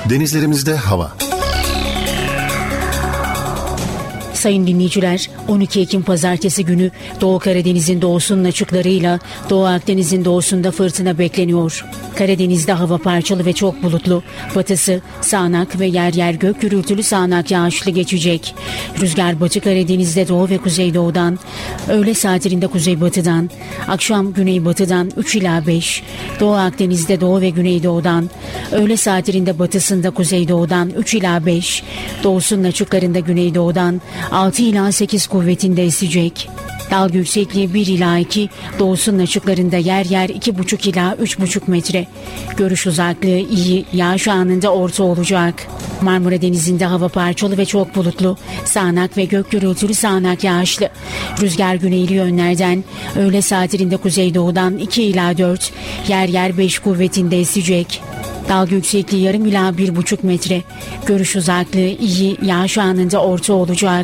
Denizlerimizde hava. Sayın dinleyiciler, 12 Ekim Pazartesi günü Doğu Karadeniz'in doğusunun açıklarıyla Doğu Akdeniz'in doğusunda fırtına bekleniyor. Karadeniz'de hava parçalı ve çok bulutlu. Batısı sağanak ve yer yer gök gürültülü sağanak yağışlı geçecek. Rüzgar Batı Karadeniz'de doğu ve kuzeydoğudan, öğle saatlerinde kuzeybatıdan, akşam güneybatıdan 3 ila 5, Doğu Akdeniz'de doğu ve güneydoğudan, öğle saatlerinde batısında kuzeydoğudan 3 ila 5, doğusunun açıklarında güneydoğudan 6 ila 8 kuvvetinde esecek. Dalga yüksekliği 1 ila 2, doğusunun açıklarında yer yer 2,5 ila 3,5 metre. Görüş uzaklığı iyi, yağış anında orta olacak. Marmara Denizi'nde hava parçalı ve çok bulutlu. Sağanak ve gök gürültülü sağanak yağışlı. Rüzgar güneyli yönlerden, öğle saatlerinde kuzeydoğudan 2 ila 4, yer yer 5 kuvvetinde esecek. Dalga yüksekliği yarım ila 1,5 metre. Görüş uzaklığı iyi, yağış anında orta olacak.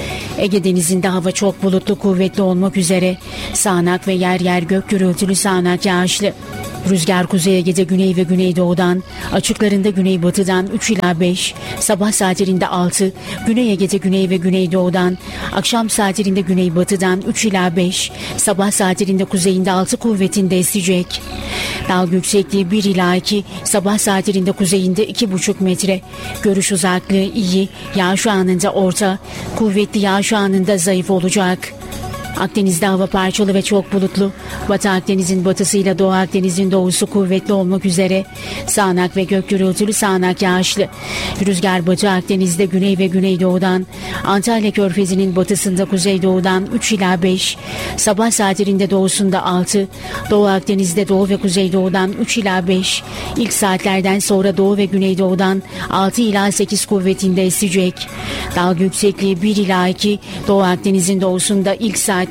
Ege Denizi'nde hava çok bulutlu, kuvvetli olmak üzere. Sağanak ve yer yer gök gürültülü sağanak yağışlı. Rüzgar Kuzey Ege'de güney ve güneydoğudan, açıklarında güneybatıdan 3 ila 5, sabah saatlerinde 6, Güney Ege'de güney ve güneydoğudan, akşam saatlerinde güneybatıdan 3 ila 5, sabah saatlerinde kuzeyinde 6 kuvvetinde esecek. Dalga yüksekliği 1 ila 2, sabah saatlerinde kuzeyinde 2,5 metre. Görüş uzaklığı iyi, yağış anında orta, kuvvetli yağış anında zayıf olacak. Akdeniz'de hava parçalı ve çok bulutlu. Batı Akdeniz'in batısıyla Doğu Akdeniz'in doğusu kuvvetli olmak üzere. Sağanak ve gök gürültülü sağanak yağışlı. Rüzgar Batı Akdeniz'de güney ve güneydoğudan, Antalya Körfezi'nin batısında kuzeydoğudan 3 ila 5, sabah saatlerinde doğusunda 6, Doğu Akdeniz'de doğu ve kuzeydoğudan 3 ila 5, ilk saatlerden sonra doğu ve güneydoğudan 6 ila 8 kuvvetinde esecek. Dalga yüksekliği 1 ila 2, Doğu Akdeniz'in doğusunda ilk saatlerde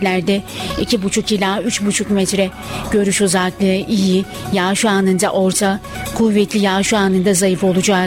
2,5 ila 3,5 metre. Görüş uzaklığı iyi, yağış anında orta, kuvvetli yağış anında zayıf olacak.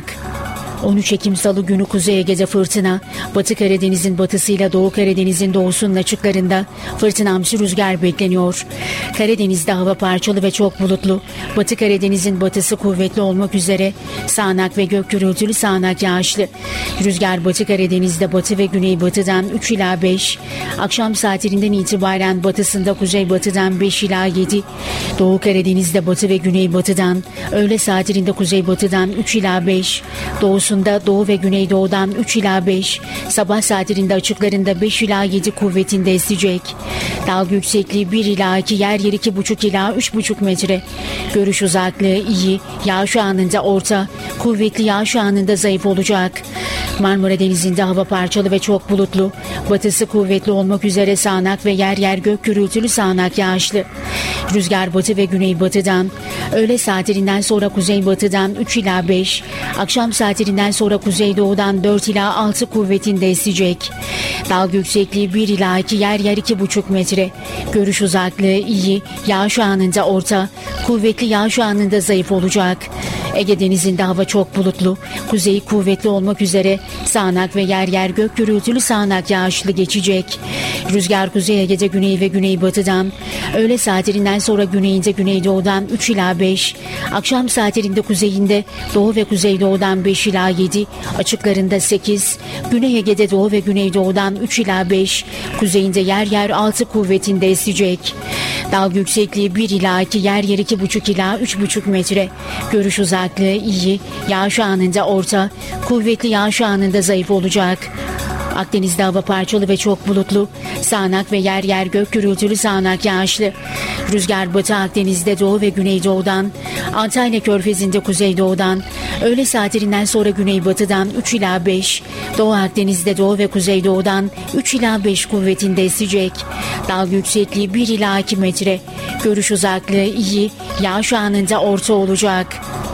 13 Ekim Salı günü Kuzey Ege'de fırtına, Batı Karadeniz'in batısıyla Doğu Karadeniz'in doğusunun açıklarında fırtınamsı rüzgar bekleniyor. Karadeniz'de hava parçalı ve çok bulutlu. Batı Karadeniz'in batısı kuvvetli olmak üzere sağanak ve gök gürültülü sağanak yağışlı. Rüzgar Batı Karadeniz'de batı ve güneybatıdan 3 ila 5, akşam saatlerinden itibaren batısında kuzeybatıdan 5 ila 7, Doğu Karadeniz'de batı ve güneybatıdan, öğle saatlerinde kuzeybatıdan 3 ila 5, doğusunda doğu ve güneydoğudan 3 ila 5, sabah saatlerinde açıklarında 5 ila 7 kuvvetinde esecek. Dalga yüksekliği 1 ila 2, yer yer 2,5 ila 3,5 metre. Görüş uzaklığı iyi, yağış anında orta, kuvvetli yağış anında zayıf olacak. Marmara Denizi'nde hava parçalı ve çok bulutlu. Batısı kuvvetli olmak üzere sağanak ve yer yer gök gürültülü sağanak yağışlı. Rüzgar batı ve güneybatıdan, öğle saatlerinden sonra kuzeybatıdan 3 ila 5, akşam saatlerinden sonra kuzeydoğudan 4 ila 6 kuvvetinde esecek. Dalga yüksekliği 1 ila 2, yer yer 2,5 metre. Görüş uzaklığı iyi, yağış anında orta, kuvvetli yağış anında zayıf olacak. Ege Denizi'nde hava çok bulutlu. Kuzeyi kuvvetli olmak üzere sağanak ve yer yer gök gürültülü sağanak yağışlı geçecek. Rüzgar Kuzey Ege'de güney ve güneybatıdan, öğle saatlerinden sonra güneyinde güneydoğudan 3 ila 5, akşam saatlerinde kuzeyinde doğu ve kuzeydoğudan 5 ila 7, açıklarında 8, Güney Ege'de doğu ve güneydoğudan 3 ila 5, kuzeyinde yer yer 6 kuvvetinde esecek. Dalga yüksekliği 1 ila 2, yer yer 2,5 ila 3,5 metre. Görüş uzaklığı iyi, yağış anında orta, kuvvetli yağış anında zayıf olacak. Akdeniz'de hava parçalı ve çok bulutlu. Sağanak ve yer yer gök gürültülü sağanak yağışlı. Rüzgar Batı Akdeniz'de doğu ve güneydoğudan, Antalya Körfezi'nde kuzeydoğudan, öğle saatlerinden sonra güneybatıdan 3 ila 5, Doğu Akdeniz'de doğu ve kuzeydoğudan 3 ila 5 kuvvetinde esecek. Dalga yüksekliği 1 ila 2 metre. Görüş uzaklığı iyi, yağış anında orta olacak.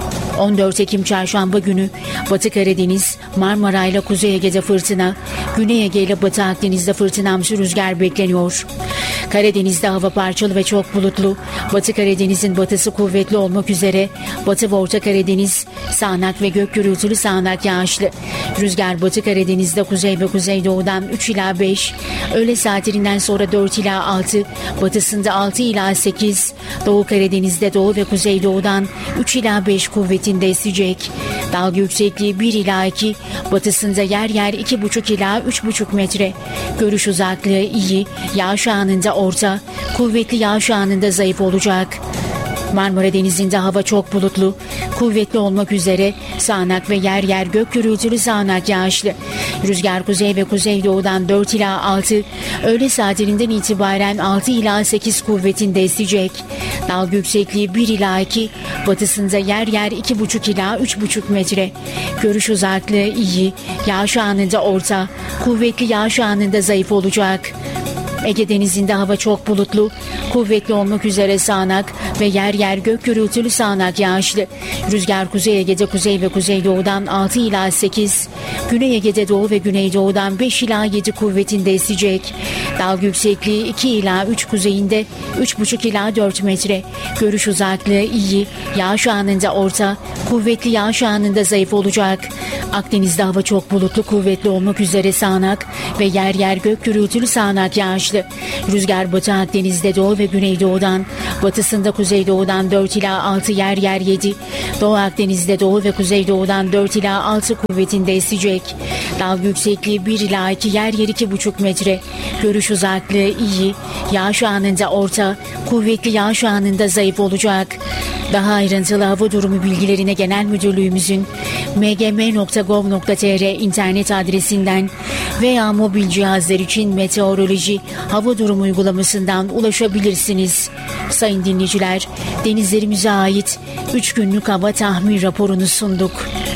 14 Ekim Çarşamba günü Batı Karadeniz, Marmara ile Kuzey Ege'de fırtına, Güney Ege ile Batı Akdeniz'de fırtınamsı rüzgar bekleniyor. Karadeniz'de hava parçalı ve çok bulutlu. Batı Karadeniz'in batısı kuvvetli olmak üzere Batı ve Orta Karadeniz sağanak ve gök gürültülü sağanak yağışlı. Rüzgar Batı Karadeniz'de kuzey ve kuzeydoğudan 3 ila 5, öğle saatlerinden sonra 4 ila 6, batısında 6 ila 8, Doğu Karadeniz'de doğu ve kuzeydoğudan 3 ila 5 kuvvetinde esecek. Dalga yüksekliği 1 ila 2, batısında yer yer 2,5 ila 3,5 metre. Görüş uzaklığı iyi, yağış anında orta, kuvvetli yağış anında zayıf olacak. Marmara Denizi'nde hava çok bulutlu, kuvvetli olmak üzere sağanak ve yer yer gök gürültülü sağanak yağışlı. Rüzgar kuzey ve kuzeydoğudan 4 ila 6, öğle saatlerinden itibaren 6 ila 8 kuvvetinde esecek. Dalga yüksekliği 1 ila 2, batısında yer yer 2,5 ila 3,5 metre. Görüş uzaklığı iyi, yağış anında orta, kuvvetli yağış anında zayıf olacak. Ege Denizi'nde hava çok bulutlu, kuvvetli olmak üzere sağanak ve yer yer gök gürültülü sağanak yağışlı. Rüzgar Kuzey Ege'de kuzey ve kuzeydoğudan 6 ila 8, Güney Ege'de doğu ve güneydoğudan 5 ila 7 kuvvetinde esecek. Dalga yüksekliği 2 ila 3 kuzeyinde, 3,5 ila 4 metre. Görüş uzaklığı iyi, yağış anında orta, kuvvetli yağış anında zayıf olacak. Akdeniz'de hava çok bulutlu, kuvvetli olmak üzere sağanak ve yer yer gök gürültülü sağanak yağışlı. Rüzgar Batı Akdeniz'de doğu ve güneydoğudan, batısında kuzeydoğudan 4 ila 6 yer yer 7. Doğu Akdeniz'de doğu ve kuzeydoğudan 4 ila 6 kuvvetinde esecek. Dalga yüksekliği 1 ila 2 yer yer 2,5 metre. Görüş uzaklığı iyi, yağış anında orta, kuvvetli yağış anında zayıf olacak. Daha ayrıntılı hava durumu bilgilerine Genel Müdürlüğümüzün mgm.gov.tr internet adresinden veya mobil cihazlar için meteoroloji hava durumu uygulamasından ulaşabilirsiniz. Sayın dinleyiciler, denizlerimize ait 3 günlük hava tahmin raporunu sunduk.